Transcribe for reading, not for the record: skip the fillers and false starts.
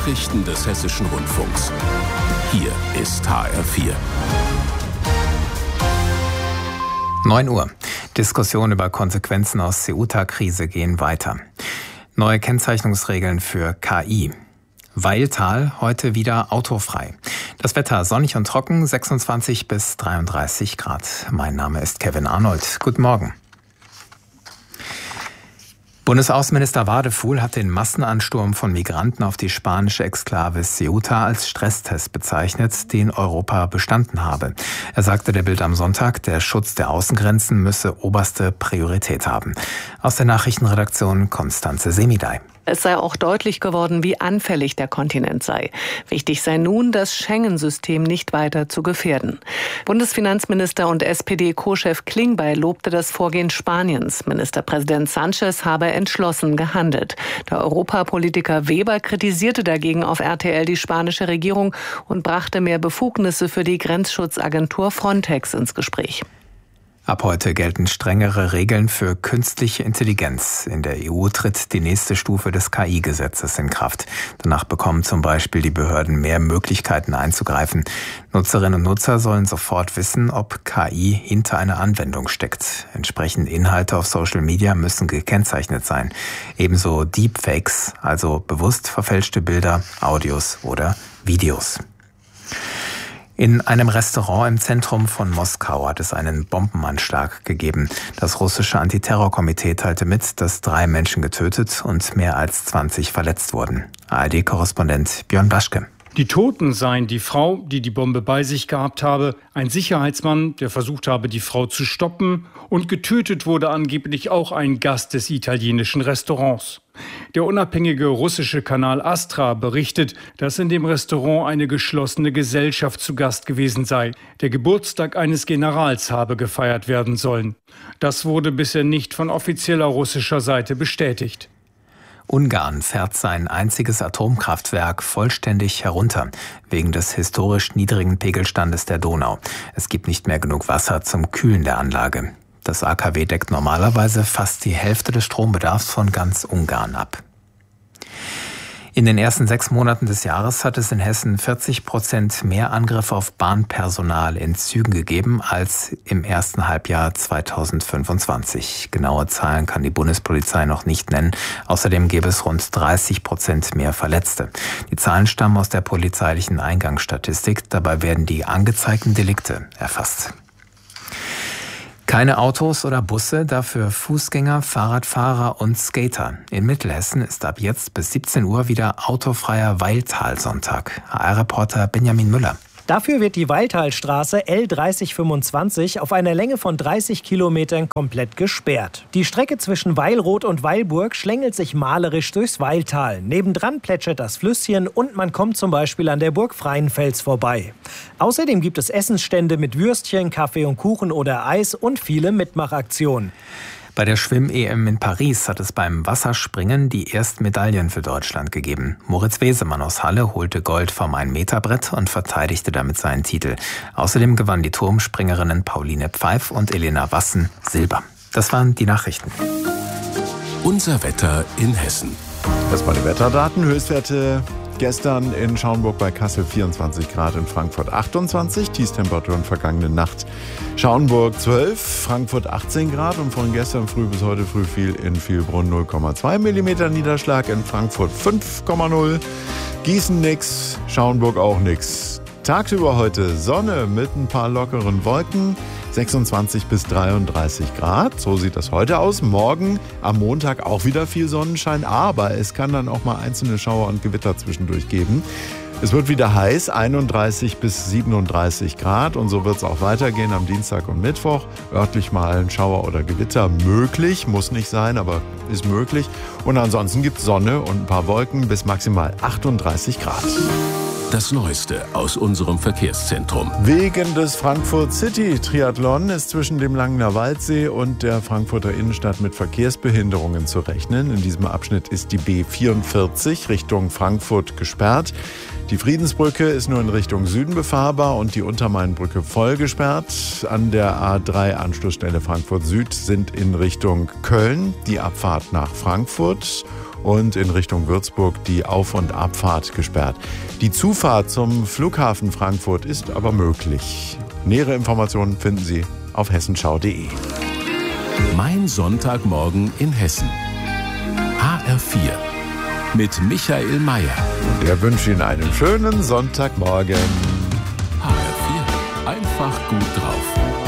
Nachrichten des Hessischen Rundfunks. Hier ist HR4. 9 Uhr. Diskussionen über Konsequenzen aus Ceuta-Krise gehen weiter. Neue Kennzeichnungsregeln für KI. Weiltal heute wieder autofrei. Das Wetter sonnig und trocken, 26 bis 33 Grad. Mein Name ist Kevin Arnold. Guten Morgen. Bundesaußenminister Wadefuhl hat den Massenansturm von Migranten auf die spanische Exklave Ceuta als Stresstest bezeichnet, den Europa bestanden habe. Er sagte der Bild am Sonntag, der Schutz der Außengrenzen müsse oberste Priorität haben. Aus der Nachrichtenredaktion Konstanze Semidey. Es sei auch deutlich geworden, wie anfällig der Kontinent sei. Wichtig sei nun, das Schengen-System nicht weiter zu gefährden. Bundesfinanzminister und SPD-Co-Chef Klingbeil lobte das Vorgehen Spaniens. Ministerpräsident Sánchez habe entschlossen gehandelt. Der Europapolitiker Weber kritisierte dagegen auf RTL die spanische Regierung und brachte mehr Befugnisse für die Grenzschutzagentur Frontex ins Gespräch. Ab heute gelten strengere Regeln für künstliche Intelligenz. In der EU tritt die nächste Stufe des KI-Gesetzes in Kraft. Danach bekommen zum Beispiel die Behörden mehr Möglichkeiten einzugreifen. Nutzerinnen und Nutzer sollen sofort wissen, ob KI hinter einer Anwendung steckt. Entsprechende Inhalte auf Social Media müssen gekennzeichnet sein. Ebenso Deepfakes, also bewusst verfälschte Bilder, Audios oder Videos. In einem Restaurant im Zentrum von Moskau hat es einen Bombenanschlag gegeben. Das russische Antiterrorkomitee teilte mit, dass 3 Menschen getötet und mehr als 20 verletzt wurden. ARD-Korrespondent Björn Blaschke. Die Toten seien die Frau, die die Bombe bei sich gehabt habe, ein Sicherheitsmann, der versucht habe, die Frau zu stoppen, und getötet wurde angeblich auch ein Gast des italienischen Restaurants. Der unabhängige russische Kanal Astra berichtet, dass in dem Restaurant eine geschlossene Gesellschaft zu Gast gewesen sei. Der Geburtstag eines Generals habe gefeiert werden sollen. Das wurde bisher nicht von offizieller russischer Seite bestätigt. Ungarn fährt sein einziges Atomkraftwerk vollständig herunter, wegen des historisch niedrigen Pegelstandes der Donau. Es gibt nicht mehr genug Wasser zum Kühlen der Anlage. Das AKW deckt normalerweise fast die Hälfte des Strombedarfs von ganz Ungarn ab. In den ersten 6 Monaten des Jahres hat es in Hessen 40% mehr Angriffe auf Bahnpersonal in Zügen gegeben als im ersten Halbjahr 2025. Genaue Zahlen kann die Bundespolizei noch nicht nennen. Außerdem gäbe es rund 30% mehr Verletzte. Die Zahlen stammen aus der polizeilichen Eingangsstatistik. Dabei werden die angezeigten Delikte erfasst. Keine Autos oder Busse, dafür Fußgänger, Fahrradfahrer und Skater. In Mittelhessen ist ab jetzt bis 17 Uhr wieder autofreier Weiltal-Sonntag. HR-Reporter Benjamin Müller. Dafür wird die Weiltalstraße L3025 auf einer Länge von 30 Kilometern komplett gesperrt. Die Strecke zwischen Weilroth und Weilburg schlängelt sich malerisch durchs Weiltal. Nebendran plätschert das Flüsschen und man kommt zum Beispiel an der Burg Freienfels vorbei. Außerdem gibt es Essensstände mit Würstchen, Kaffee und Kuchen oder Eis und viele Mitmachaktionen. Bei der Schwimm-EM in Paris hat es beim Wasserspringen die ersten Medaillen für Deutschland gegeben. Moritz Wesemann aus Halle holte Gold vom 1-Meter-Brett und verteidigte damit seinen Titel. Außerdem gewannen die Turmspringerinnen Pauline Pfeif und Elena Wassen Silber. Das waren die Nachrichten. Unser Wetter in Hessen. Erstmal die Wetterdaten. Höchstwerte gestern in Schaumburg bei Kassel 24 Grad, in Frankfurt 28. Tiefstemperaturen vergangene Nacht. Schaumburg 12, Frankfurt 18 Grad und von gestern früh bis heute früh fiel in Vielbrunn 0,2 mm Niederschlag, in Frankfurt 5,0, Gießen nix, Schaumburg auch nix. Tagsüber heute Sonne mit ein paar lockeren Wolken, 26 bis 33 Grad, so sieht das heute aus. Morgen am Montag auch wieder viel Sonnenschein, aber es kann dann auch mal einzelne Schauer und Gewitter zwischendurch geben. Es wird wieder heiß, 31 bis 37 Grad und so wird es auch weitergehen am Dienstag und Mittwoch. Örtlich mal ein Schauer oder Gewitter möglich, muss nicht sein, aber ist möglich. Und ansonsten gibt es Sonne und ein paar Wolken bis maximal 38 Grad. Das Neueste aus unserem Verkehrszentrum. Wegen des Frankfurt City Triathlon ist zwischen dem Langener Waldsee und der Frankfurter Innenstadt mit Verkehrsbehinderungen zu rechnen. In diesem Abschnitt ist die B44 Richtung Frankfurt gesperrt. Die Friedensbrücke ist nur in Richtung Süden befahrbar und die Untermainbrücke voll gesperrt. An der A3 Anschlussstelle Frankfurt Süd sind in Richtung Köln die Abfahrt nach Frankfurt und in Richtung Würzburg die Auf- und Abfahrt gesperrt. Die Zufahrt zum Flughafen Frankfurt ist aber möglich. Nähere Informationen finden Sie auf hessenschau.de. Mein Sonntagmorgen in Hessen. HR4 mit Michael Mayer. Wir wünschen Ihnen einen schönen Sonntagmorgen. HR4, einfach gut drauf.